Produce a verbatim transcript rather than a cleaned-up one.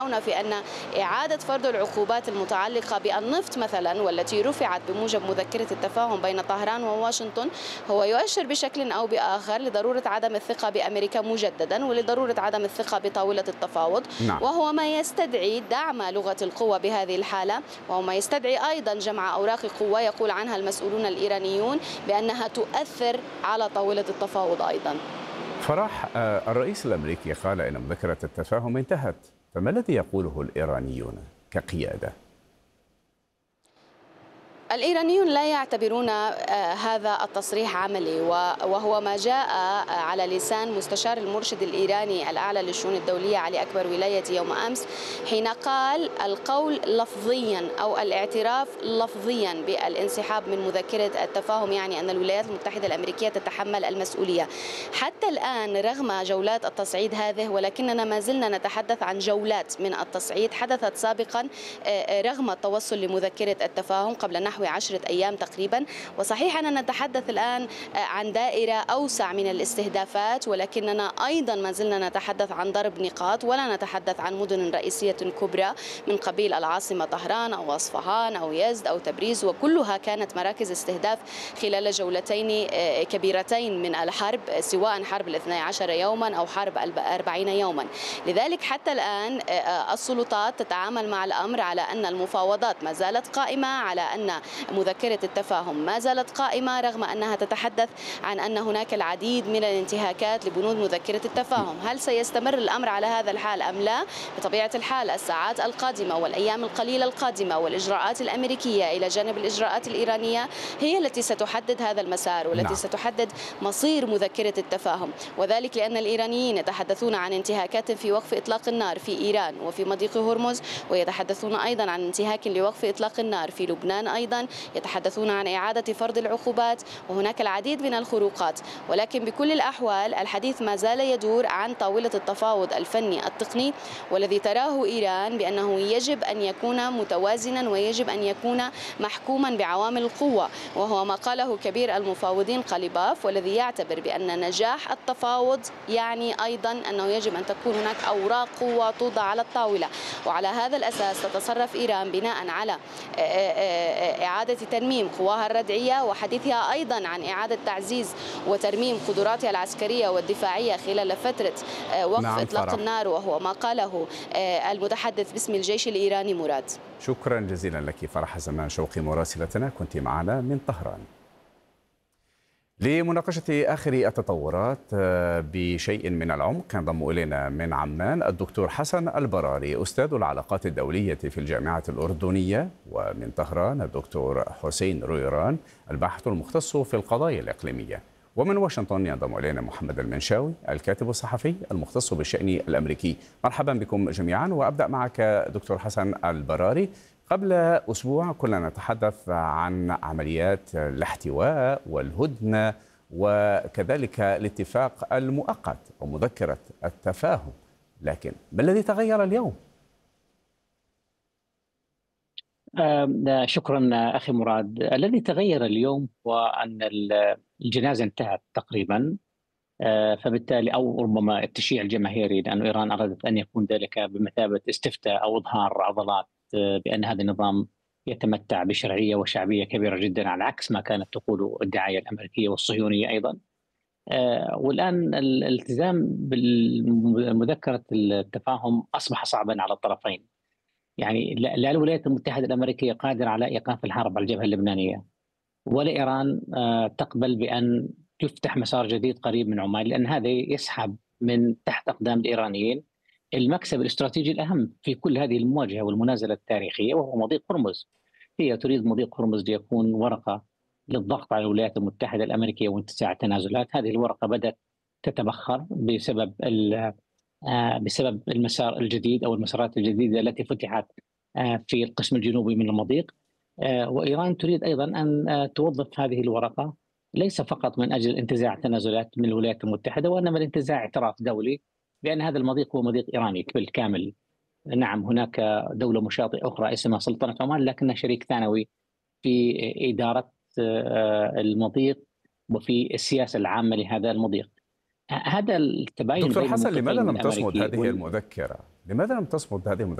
في أن إعادة فرض العقوبات المتعلقة بالنفط مثلا والتي رفعت بموجب مذكرة التفاهم بين طهران وواشنطن هو يؤشر بشكل أو بآخر لضرورة عدم الثقة بأمريكا مجددا ولضرورة عدم الثقة بطاولة التفاوض، نعم. وهو ما يستدعي دعم لغة القوة بهذه الحالة، وهو ما يستدعي أيضا جمع أوراق قوة يقول عنها المسؤولون الإيرانيون بأنها تؤثر على طاولة التفاوض أيضا. فرح، الرئيس الأمريكي قال إن مذكرة التفاهم انتهت، فما الذي يقوله الإيرانيون كقيادة؟ الإيرانيون لا يعتبرون هذا التصريح عملي، وهو ما جاء على لسان مستشار المرشد الإيراني الأعلى للشؤون الدولية علي أكبر ولايتي يوم أمس، حين قال القول لفظيا أو الاعتراف لفظيا بالانسحاب من مذكرة التفاهم يعني أن الولايات المتحدة الأمريكية تتحمل المسؤولية. حتى الآن رغم جولات التصعيد هذه، ولكننا ما زلنا نتحدث عن جولات من التصعيد حدثت سابقا رغم التوصل لمذكرة التفاهم قبل نحو عشرة أيام تقريبا. وصحيح أننا نتحدث الآن عن دائرة أوسع من الاستهدافات، ولكننا أيضا ما زلنا نتحدث عن ضرب نقاط، ولا نتحدث عن مدن رئيسية كبرى من قبيل العاصمة طهران أو أصفهان أو يزد أو تبريز، وكلها كانت مراكز استهداف خلال جولتين كبيرتين من الحرب، سواء حرب الاثني عشر يوما أو حرب الأربعين يوما. لذلك حتى الآن السلطات تتعامل مع الأمر على أن المفاوضات ما زالت قائمة، على أن مذكرة التفاهم ما زالت قائمة، رغم أنها تتحدث عن أن هناك العديد من الانتهاكات لبنود مذكرة التفاهم. هل سيستمر الأمر على هذا الحال أم لا؟ بطبيعة الحال الساعات القادمة والأيام القليلة القادمة والإجراءات الأمريكية إلى جانب الإجراءات الإيرانية هي التي ستحدد هذا المسار، والتي نعم. ستحدد مصير مذكرة التفاهم. وذلك لأن الإيرانيين يتحدثون عن انتهاكات في وقف إطلاق النار في إيران وفي مضيق هرمز، ويتحدثون أيضا عن انتهاك لوقف إطلاق النار في لبنان، أيضا يتحدثون عن إعادة فرض العقوبات، وهناك العديد من الخروقات. ولكن بكل الأحوال الحديث ما زال يدور عن طاولة التفاوض الفني التقني، والذي تراه إيران بأنه يجب أن يكون متوازنا ويجب أن يكون محكوما بعوامل القوة، وهو ما قاله كبير المفاوضين قليباف، والذي يعتبر بأن نجاح التفاوض يعني أيضا أنه يجب أن تكون هناك أوراق قوة توضع على الطاولة، وعلى هذا الأساس تتصرف إيران بناء على إعادة ترميم قواها الردعية، وحديثها أيضا عن إعادة تعزيز وترميم قدراتها العسكرية والدفاعية خلال فترة وقف نعم إطلاق فرح. النار، وهو ما قاله المتحدث باسم الجيش الإيراني مراد. شكرا جزيلا لك فرح زمان شوقي مراسلتنا، كنت معنا من طهران. لمناقشة آخر التطورات بشيء من العمق ينضم إلينا من عمان الدكتور حسن البراري أستاذ العلاقات الدولية في الجامعة الأردنية، ومن طهران الدكتور حسين رويران الباحث المختص في القضايا الإقليمية، ومن واشنطن ينضم إلينا محمد المنشاوي الكاتب الصحفي المختص بالشأن الأمريكي. مرحبا بكم جميعا، وأبدأ معك دكتور حسن البراري. قبل أسبوع كنا نتحدث عن عمليات الاحتواء والهدنة وكذلك الاتفاق المؤقت ومذكرة التفاهم، لكن ما الذي تغير اليوم؟ آه شكرا أخي مراد. الذي تغير اليوم هو أن الجنازة انتهت تقريبا، آه فبالتالي أو ربما التشييع الجماهيري، لأن إيران أرادت أن يكون ذلك بمثابة استفتاء أو إظهار عضلات بأن هذا النظام يتمتع بشرعية وشعبية كبيرة جدا، على عكس ما كانت تقول الدعاية الأمريكية والصهيونية أيضا. آه والآن الالتزام بمذكرة التفاهم أصبح صعبا على الطرفين. يعني لا الولايات المتحدة الأمريكية قادرة على إيقاف الحرب على الجبهة اللبنانية، ولا إيران آه تقبل بأن يفتح مسار جديد قريب من عمان، لأن هذا يسحب من تحت أقدام الإيرانيين المكسب الاستراتيجي الأهم في كل هذه المواجهة والمنازلة التاريخية، وهو مضيق هرمز. هي تريد مضيق هرمز ليكون ورقة للضغط على الولايات المتحدة الأمريكية واتساع التنازلات. هذه الورقة بدأت تتبخر بسبب بسبب المسار الجديد أو المسارات الجديدة التي فتحت في القسم الجنوبي من المضيق. وإيران تريد أيضا أن توظف هذه الورقة ليس فقط من أجل انتزاع تنازلات من الولايات المتحدة، وإنما لانتزاع اعتراف دولي بأن هذا المضيق هو مضيق إيراني بالكامل. نعم هناك دولة مشاطئة أخرى اسمها سلطنة عمان، لكنها شريك ثانوي في إدارة المضيق وفي السياسة العامة لهذا المضيق. هذا التباين دكتور بين حسن، لماذا الموقفين لم تصمد الأمريكي هذه وال... المذكرة؟ لماذا لم تصمد هذه المذكرة